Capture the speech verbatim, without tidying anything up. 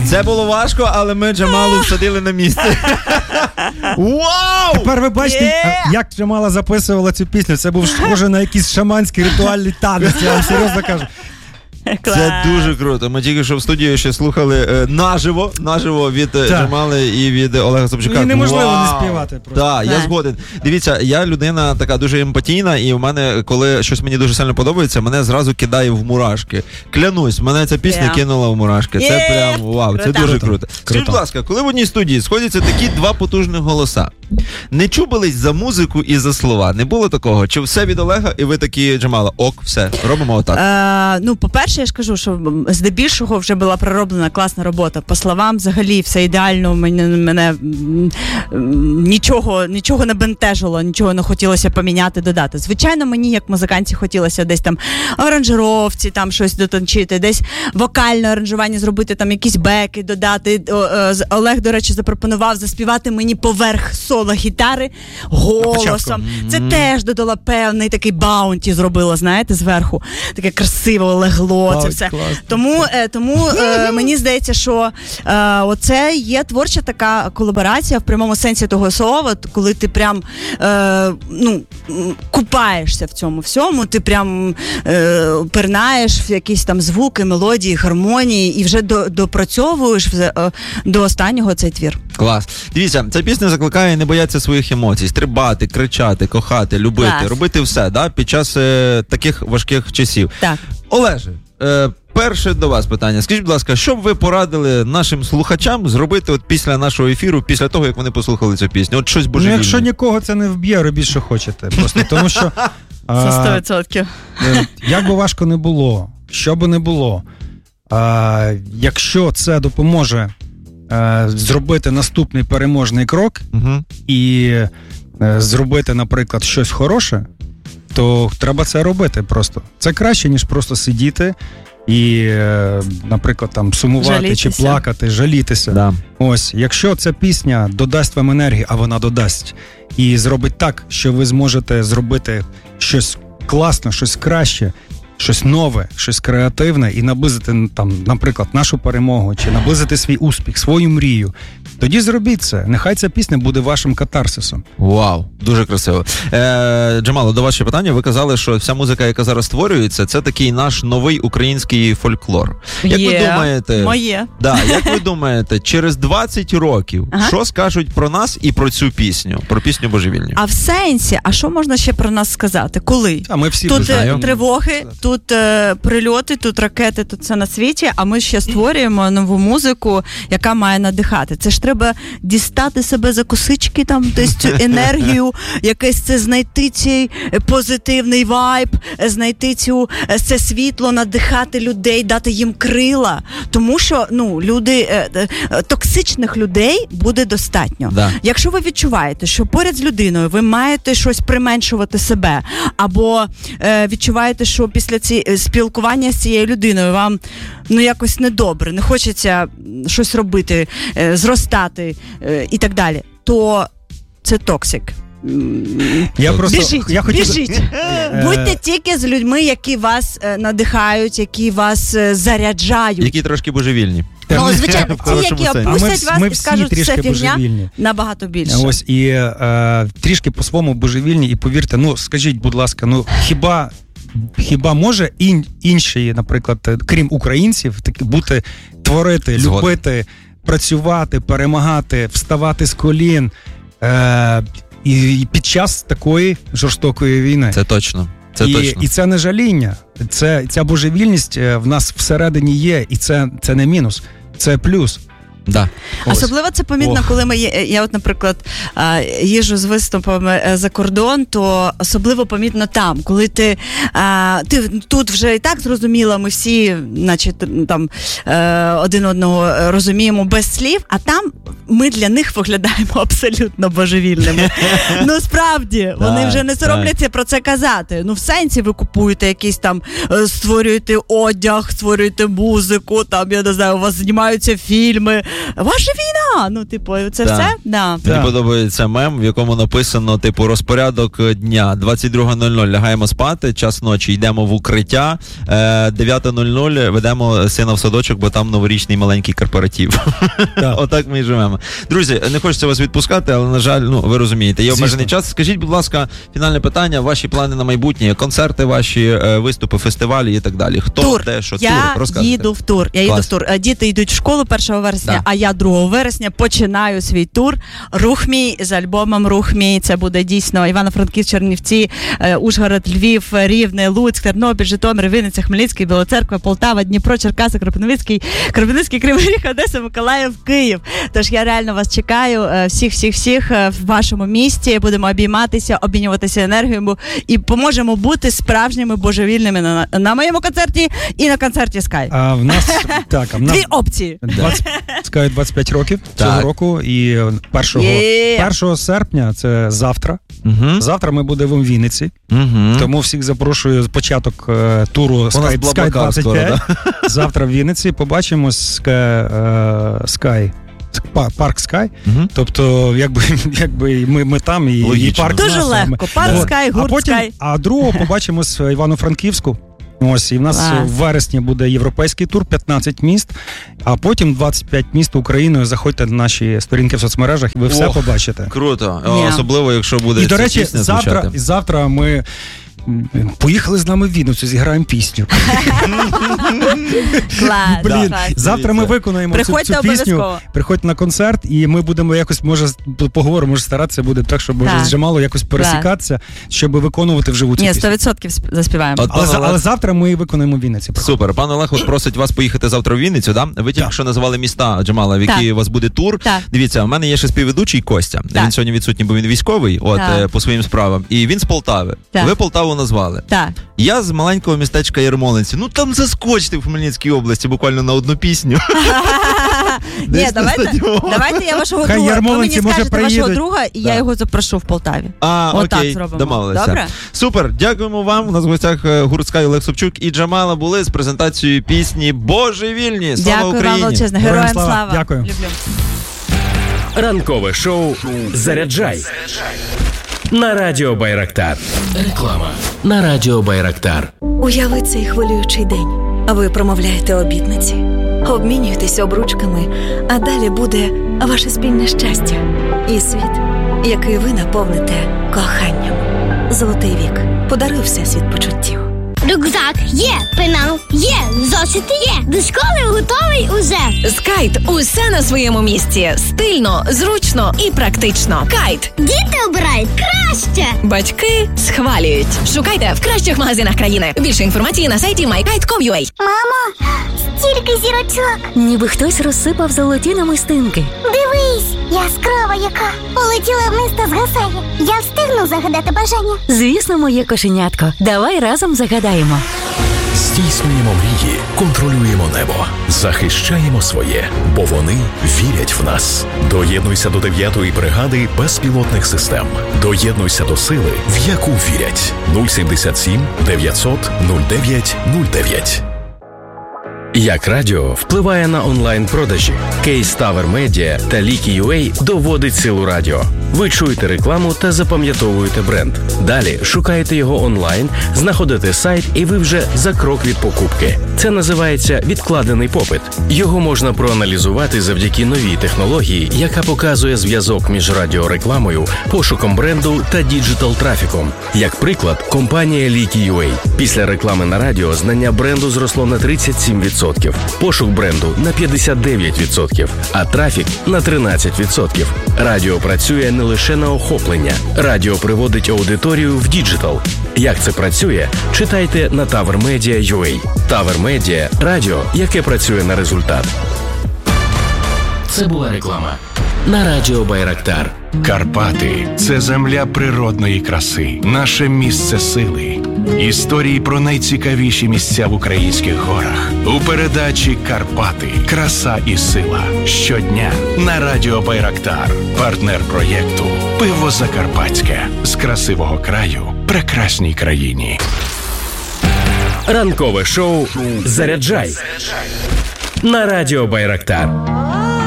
Це було важко, але ми Джамалу всадили на місце. Вау! Тепер ви бачите, yeah! як Джамала записувала цю пісню. Це був схоже на якийсь шаманський ритуальний танець, я вам серйозно кажу. Клас. Це дуже круто. Ми тільки що в студії ще слухали е, наживо, наживо від так. Джамали і від Олега Собчука. І неможливо Вау! не співати просто. Так, я згоден. Дивіться, я людина така дуже емпатійна, і в мене, коли щось мені дуже сильно подобається, мене зразу кидає в мурашки. Клянусь, мене ця пісня yeah. кинула в мурашки. Yeah. Це прям вау, круто. Це дуже круто. круто. Скажіть, будь ласка, коли в одній студії сходяться такі два потужних голоса, не чубились за музику і за слова? Не було такого? Чи все від Олега, і ви такі, Джамала, ок, все, робимо отак? Е, ну, по-перше, я ж кажу, що здебільшого вже була пророблена класна робота. По словам, взагалі, все ідеально, мене, мене нічого, нічого не бентежило, нічого не хотілося поміняти, додати. Звичайно, мені, як музиканті, хотілося десь там аранжировці, там щось дотончити, десь вокальне аранжування зробити, там якісь беки додати. Олег, до речі, запропонував заспівати мені поверх соло гітари голосом. Це mm-hmm. теж додала певний такий баунті зробила, знаєте, зверху. Таке красиво легло, oh, це все. Клас. Тому, е, тому е, мені здається, що е, оце є творча така колаборація в прямому сенсі того слова, коли ти прям е, ну, купаєшся в цьому всьому, ти прям е, пернаєш в якісь там звуки, мелодії, гармонії і вже до, допрацьовуєш в, е, до останнього цей твір. Клас. Дивіться, ця пісня закликає не боятися своїх емоцій, стрибати, кричати, кохати, любити, Клас. робити все, да, під час е, таких важких часів. Так. Олеже, е, перше до вас питання. Скажіть, будь ласка, що б ви порадили нашим слухачам зробити от після нашого ефіру, після того, як вони послухали цю пісню? От щось божевільне. Ну, якщо нікого це не вб'є, робіть, що хочете. Просто тому що... Це сто відсотків. Як би важко не було, що би не було, а, якщо це допоможе а, зробити наступний переможний крок угу. і а, зробити, наприклад, щось хороше, то треба це робити просто. Це краще, ніж просто сидіти і, наприклад, там сумувати жалітися. Чи плакати, жалітися. Да. Ось, якщо ця пісня додасть вам енергії, а вона додасть, і зробить так, що ви зможете зробити щось класне, щось краще, щось нове, щось креативне і наблизити, там, наприклад, нашу перемогу, чи наблизити свій успіх, свою мрію, тоді зробіть це. Нехай ця пісня буде вашим катарсисом. Вау, дуже красиво. Е, Джамало, до вас ще питання. Ви казали, що вся музика, яка зараз створюється, це такий наш новий український фольклор. Як Є, ви думаєте, моє. Да, як ви думаєте, через двадцять років, ага. що скажуть про нас і про цю пісню, про пісню божевільню? А в сенсі, а що можна ще про нас сказати? Коли? А ми всі тут знаємо. Тривоги, тут е, прильоти, тут ракети, тут все на світі, а ми ще створюємо нову музику, яка має надихати. Це ж треба дістати себе за косички, там десь цю енергію, якесь це знайти цей позитивний вайб, знайти цю це світло, надихати людей, дати їм крила. Тому що, ну, люди, токсичних людей буде достатньо. Да. Якщо ви відчуваєте, що поряд з людиною ви маєте щось применшувати себе, або е, відчуваєте, що після ці, спілкування з цією людиною вам, ну, якось недобре, не хочеться щось робити, е, зростати е, і так далі, то це токсик. Я просто, біжіть, я хотів... біжіть. Будьте тільки з людьми, які вас е, надихають, які вас е, заряджають. Які трошки божевільні. Ну, звичайно, ті, які опустять вас ми і скажуть, що це фігня, божевільні. Набагато більше. Ось, і е, трішки по-своєму божевільні, і повірте, ну, скажіть, будь ласка, ну, хіба... Хіба може ін, інші, наприклад, крім українців, таки бути, творити, Згодом. любити, працювати, перемагати, вставати з колін е, і, і під час такої жорстокої війни? Це точно. Це і, точно. і це не жаління. Це, ця божевільність в нас всередині є, і це, це не мінус, це плюс. Да. Особливо це помітно, Ох. коли ми є, я от, наприклад, їжджу з виступами за кордон, то особливо помітно там, коли ти, ти тут вже і так зрозуміла, ми всі, значить, там один одного розуміємо без слів, а там ми для них виглядаємо абсолютно божевільними. Ну, справді, вони вже не соромляться про це казати. Ну, в сенсі ви купуєте якісь там, створюєте одяг, створюєте музику, там, я не знаю, у вас знімаються фільми. Ваша війна, а, ну, типу, це да. все? Да. Мені да. подобається мем, в якому написано, типу, розпорядок дня. двадцять друга нуль нуль лягаємо спати, час ночі йдемо в укриття, дев'ята нуль нуль ведемо сина в садочок, бо там новорічний маленький корпоратив. Да. Отак ми і живемо. Друзі, не хочеться вас відпускати, але, на жаль, ну, ви розумієте, є обмежений час. Скажіть, будь ласка, фінальне питання, ваші плани на майбутнє, концерти ваші, виступи, фестивалі і так далі. Хто, тур. де, що, я тур? Розказуйте. їду в тур. Я Клас. їду в тур. Діти йдуть в школу першого вересня, да. а я другого вересня починаю свій тур. Рух мій з альбомом «Рух мій». Це буде дійсно Івано-Франківськ, Чернівці, Ужгород, Львів, Рівне, Луцьк, Тернопіль, Житомир, Вінниця, Хмельницький, Білоцерква, Полтава, Дніпро, Черкаси, Кропивницький, Кропивницький, Кривий Ріг, Одеса, Миколаїв, Київ. Тож я реально вас чекаю всіх-всіх-всіх в вашому місті. Будемо обійматися, обмінюватися енергією і поможемо бути справжніми божевільними на, на моєму концерті і на концерті Sky. А в нас так, а в нас дві опції. двадцять, Sky двадцять п'ять років цього так. року, і першого, yeah. першого серпня, це завтра. Uh-huh. Завтра ми будемо в Вінниці, uh-huh. тому всіх запрошую початок е, туру Sky, Sky двадцять п'ять. Скоро, да? Завтра в Вінниці побачимось Sky, е, Sky. Парк Скай, угу. тобто якби, якби ми, ми там і, і парк дуже нас, легко, парк Скай, гурт Скай. А другого побачимось в Івано-Франківську. Ось, і в нас Клас. в вересні буде європейський тур, п'ятнадцять міст, а потім двадцять п'ять міст Україною. Заходьте на наші сторінки в соцмережах, і ви Ох, все побачите. Круто, yeah. особливо, якщо буде. І, до речі, завтра, завтра ми поїхали з нами в Вінницю, зіграємо пісню. Клас. Блін, завтра ми виконаємо цю, цю пісню. Приходьте на концерт, і ми будемо якось, може, поговоримо, може старатися буде так, щоб може з Джамалою якось пересікатися, щоб виконувати вживу цю пісню. Ні, сто відсотків заспіваємо. От, але, але завтра ми виконаємо в Вінниці. Супер. Пан Олег от просить вас поїхати завтра в Вінницю, да? Ви тільки що називали міста, Джамала, в які у вас буде тур. Так. Дивіться, у мене є ще співведучий Костя. Так. Він сьогодні відсутній, бо він військовий, от, по своїм справам. І він з Полтави. Так. Ви Полтаву назвали. Так. Я з маленького містечка Ярмолинці. Ну там заскочити в Хмельницькій області буквально на одну пісню. Ні, давайте, давайте я вашого Хай друга, ви мені скажете вашого друга, і да. я його запрошу в Полтаві. А, окей, домовилися. Добре? Супер, дякуємо вам. У нас в гостях гурт Sky, Олег Собчук і Джамала були з презентацією пісні «Божевільні». Слава Дякую Україні! Дякую вам величезне, героям слава. слава. Дякую. Люблю. Ранкове шоу «Заряджай» на Радіо Байрактар. Реклама на Радіо Байрактар. Уяви цей хвилюючий день. Ви промовляєте обітниці, обмінюєтесь обручками, а далі буде ваше спільне щастя і світ, який ви наповните коханням. Золотий вік. Подаруй всесвіт почуттів. Рюкзак є, пенал є, зошити є. До школи готовий уже. З Кайт усе на своєму місці. Стильно, зручно і практично. Кайт. Діти обирають краще. Батьки схвалюють. Шукайте в кращих магазинах країни. Більше інформації на сайті май кайт крапка ком крапка ю а. Мамо, стільки зірочок. Ніби хтось розсипав золоті намистинки. Дивись, яскрава яка. Полетіла вниз та згасає. Я встигну загадати бажання. Звісно, моє кошенятко. Давай разом загадаємо. Здійснюємо мрії, контролюємо небо, захищаємо своє, бо вони вірять в нас. Доєднуйся до дев'ятої бригади безпілотних систем. Доєднуйся до сили, в яку вірять. нуль сімдесят сім дев'ятсот нуль дев'ять нуль дев'ять. Як радіо впливає на онлайн-продажі? Кейс Tower Media та Лікі точка ю а доводить силу радіо. Ви чуєте рекламу та запам'ятовуєте бренд. Далі шукаєте його онлайн, знаходите сайт і ви вже за крок від покупки. Це називається відкладений попит. Його можна проаналізувати завдяки новій технології, яка показує зв'язок між радіорекламою, пошуком бренду та діджитал-трафіком. Як приклад, компанія Лікі точка ю а. Після реклами на радіо знання бренду зросло на тридцять сім відсотків, пошук бренду на п'ятдесят дев'ять відсотків, а трафік на тринадцять відсотків. Радіо працює не лише на охоплення. Радіо приводить аудиторію в діджитал. Як це працює? Читайте на Tower Media крапка ю а. Tower Media – радіо, яке працює на результат. Це була реклама на Радіо Байрактар. Карпати – це земля природної краси, наше місце сили. Історії про найцікавіші місця в українських горах. У передачі «Карпати. Краса і сила». Щодня на Радіо Байрактар. Партнер проєкту «Пиво Закарпатське». З красивого краю прекрасній країні. Ранкове шоу «Заряджай» на Радіо Байрактар.